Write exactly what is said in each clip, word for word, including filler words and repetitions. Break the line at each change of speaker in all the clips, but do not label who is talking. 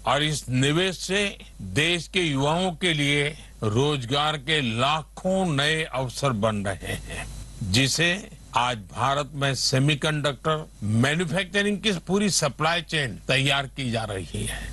और इस निवेश से देश के युवाओं के लिए रोजगार के लाखों नए अवसर बन रहे हैं, जिसे आज भारत में सेमीकंडक्टर मैन्युफैक्चरिंग की पूरी सप्लाई चेन तैयार की जा रही है।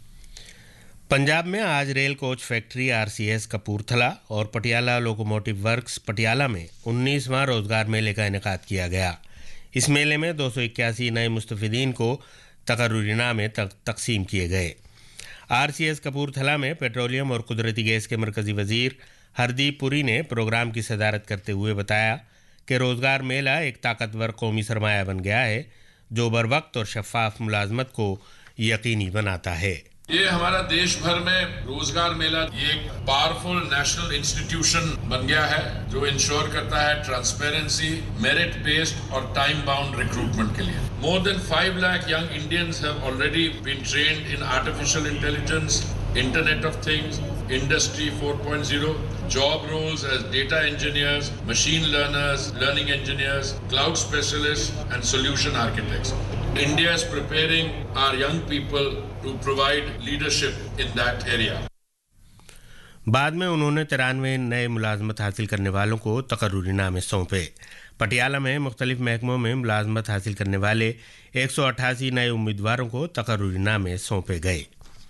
पंजाब में आज rail coach factory RCS Kapurthala और पटियाला लोकोमोटिव वर्क्स पटियाला में उन्नीसवां रोजगार मेले का इनेकाद किया गया। इस मेले में दो सौ इक्यासी नए मुस्तफिदीन को तकर्रुरी इनामे तक तकसीम किए गए। आरसीएस कपूरथला में पेट्रोलियम और कुदरती गैस के मरकजी वजीर हरदीप पुरी ने प्रोग्राम की सदारत करते हुए बताया कि रोजगार मेला एक ताकतवर कौमी सरमाया बन गया है जो बरवक्त और शफाफ मुलाजमत को यकीनी बनाता है।
ये हमारा देश भर में रोजगार मेला ये एक पावरफुल नेशनल इंस्टीट्यूशन बन गया है जो इंश्योर करता है ट्रांसपेरेंसी, मेरिट बेस्ड और टाइम बाउंड रिक्रूटमेंट के लिए। More than five lakh young Indians have already been trained in artificial intelligence, internet of things, industry four point zero, job roles as data engineers, machine learners, learning engineers, cloud specialists and solution architects. India is preparing our young people to provide leadership in that area.
बाद में उन्होंने तिरानवे नए मुलाजमत हासिल करने वालों को तकर्रुरी नामे सौंपे। पटियाला में मुख्तलिफ महकमों में मुलाजमत हासिल करने वाले एक सौ अट्ठासी नए उम्मीदवारों को तकर्रुरी नामे सौंपे गए।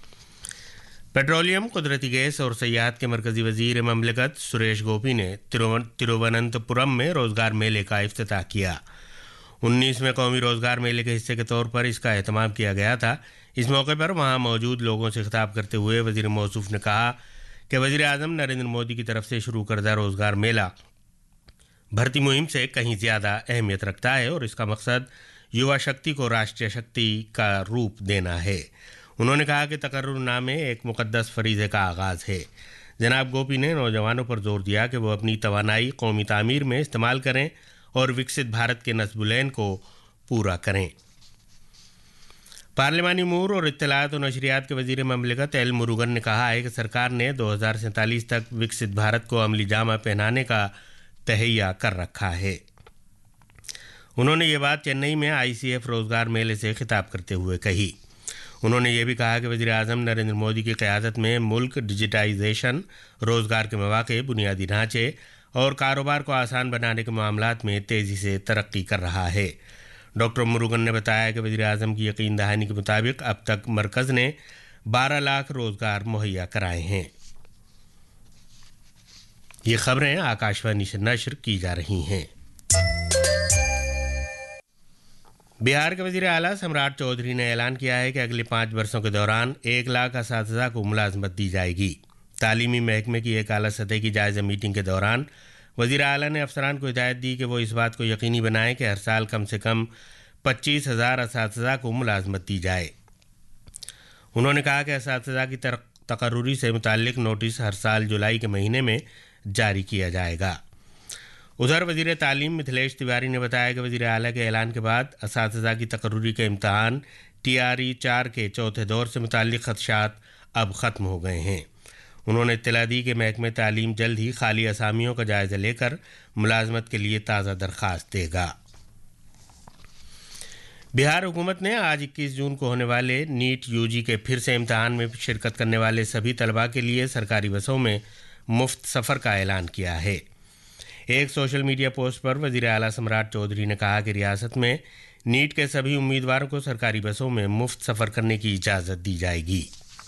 पेट्रोलियम, कुदरती गैस और सयाहत के मरकजी वजीर ममलिकत सुरेश गोपी ने तिरुवनंतपुरम में रोजगार मेले का इफ्तिताह किया। उन्नीसवें कौमी रोजगार मेले के हिस्से के तौर पर इसका एहतमाम किया गया था। इस मौके पर वहां मौजूद लोगों से खिताब करते हुए वजीर मौसूफ ने कहा कि वजीर आजम नरेंद्र मोदी की तरफ से शुरू करदा रोजगार मेला भर्ती मुहिम से कहीं ज्यादा अहमियत रखता है और इसका मकसद युवा शक्ति को राष्ट्रीय शक्ति का रूप देना है। उन्होंने कहा कि तकर्रुरनामे एक मुकद्दस फरीज़े का आगाज़ है। जनाब गोपी ने नौजवानों पर जोर दिया कि वो अपनी तवानाई कौमी तामीर में इस्तेमाल करें और विकसित भारत के नस्बुलैन को पूरा करें। पार्लिमानी अमूर और इत्तलात और नशरियात के वजीर ममलिकत एल मुरुगन ने कहा है कि सरकार ने दो हज़ार सैंतालीस तक विकसित भारत को अमली जामा पहनाने का तहैया कर रखा है। उन्होंने ये बात चेन्नई में आईसीएफ रोजगार मेले से खिताब करते हुए कही। उन्होंने ये भी कहा कि वज़ीर आज़म नरेंद्र मोदी की क़यादत में मुल्क डिजिटाइजेशन, रोज़गार के मौक़े, बुनियादी ढांचे और कारोबार को आसान बनाने के मामलात में तेज़ी से तरक्की कर रहा है। डॉक्टर मुरुगन ने बताया कि वज़ीर आज़म की यकीन दहानी के मुताबिक अब तक मरकज़ ने बारह लाख रोज़गार मुहैया कराए हैं। ये खबरें आकाशवाणी से नशर की जा रही हैं। बिहार के वज़ीर आला सम्राट चौधरी ने ऐलान किया है कि अगले पाँच वर्षों के दौरान एक लाख असातिज़ा को मुलाजमत दी जाएगी। तालीमी महकमे की एक आला सतह की जायज़ा मीटिंग के दौरान वज़ीर आला ने अफसरान को हिदायत दी कि वो इस बात को यकीनी बनाएं कि हर साल कम से कम पच्चीस हज़ार असातिज़ा को मुलाजमत दी जाए। उन्होंने कहा कि असातिज़ा की तकर्रुरी से मुताल्लिक नोटिस हर साल जुलाई के महीने में जारी किया जाएगा। उधर वज़ीर तालीम मिथिलेश तिवारी ने बताया कि वज़ीर आला के ऐलान के बाद असातिज़ा की तकर्रुरी के इम्तहान टी आर ई चार के चौथे दौर से मुताल्लिक खदशात अब ख़त्म हो गए हैं। उन्होंने इत्तला दी कि महकमे तालीम जल्द ही खाली असामियों का जायज़ा लेकर मुलाजमत के लिए ताज़ा दरख्वास्त देगा। बिहार हुकूमत ने आज इक्कीस जून को होने वाले नीट यूजी के फिर से इम्तहान में शिरकत करने वाले सभी तलबा के लिए सरकारी बसों में मुफ्त सफ़र का ऐलान किया है। एक सोशल मीडिया पोस्ट पर वज़ीर आला सम्राट चौधरी ने कहा कि रियासत में नीट के सभी उम्मीदवारों को सरकारी बसों में मुफ्त सफ़र करने की इजाज़त दी जाएगी।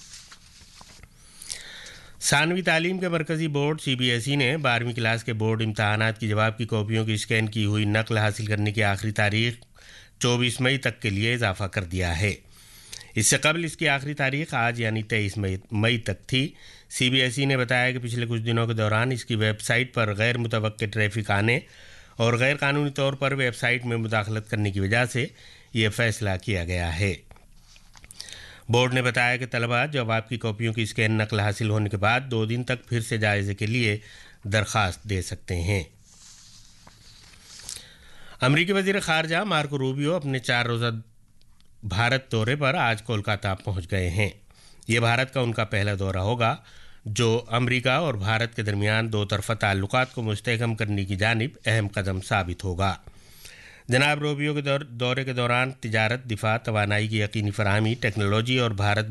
सानवी तालीम के मरकज़ी board C B S E ने बारहवीं क्लास के बोर्ड इम्तहानात की जवाब की कॉपियों की स्कैन की हुई नकल हासिल करने की आखिरी तारीख चौबीस मई तक के लिए इजाफा कर दिया है। इससे कबल इसकी आखिरी तारीख आज यानी तेईस मई तक थी। सी बी एस ई ने बताया कि पिछले कुछ दिनों के दौरान इसकी वेबसाइट पर गैर मुतवक्के ट्रैफिक आने और गैर कानूनी तौर पर वेबसाइट में मुदाखलत करने की वजह से ये फैसला किया गया है। बोर्ड ने बताया कि तलबा जवाब की कॉपियों की स्कैन नकल हासिल होने के बाद दो दिन तक फिर से जायजे के लिए दरख्वास्त दे सकते हैं। अमरीकी वज़ीर ख़ारजा मार्को रूबियो अपने चार रोज़ा भारत दौरे पर आज कोलकाता पहुंच गए हैं। ये भारत का उनका पहला दौरा होगा जो अमेरिका और भारत के दरमियान दो तरफ़ा ताल्लुकात को मुस्तहकम करने की जानिब अहम कदम साबित होगा। जनाब रूबियो के दौरे के दौरान तिजारत, दिफा, तवानाई की यकीनी फराहमी, टेक्नोलॉजी और भारत